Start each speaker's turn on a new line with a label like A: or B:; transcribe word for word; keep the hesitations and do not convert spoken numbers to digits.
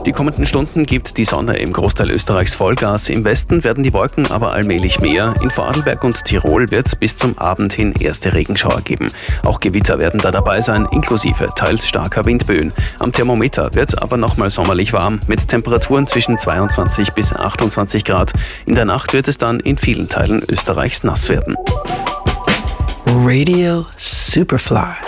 A: Die kommenden Stunden gibt die Sonne im Großteil Österreichs Vollgas. Im Westen werden die Wolken aber allmählich mehr. In Vorarlberg und Tirol wird es bis zum Abend hin erste Regenschauer geben. Auch Gewitter werden da dabei sein, inklusive teils starker Windböen. Am Thermometer wird es aber nochmal sommerlich warm, mit Temperaturen zwischen zweiundzwanzig bis achtundzwanzig Grad. In der Nacht wird es dann in vielen Teilen Österreichs nass werden.
B: Radio Superfly.